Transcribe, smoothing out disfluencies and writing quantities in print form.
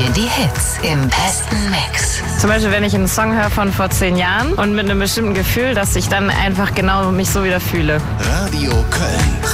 Die Hits im besten Mix. Zum Beispiel, wenn ich einen Song höre von vor 10 Jahren und mit einem bestimmten Gefühl, dass ich dann einfach genau mich so wieder fühle. Radio Köln.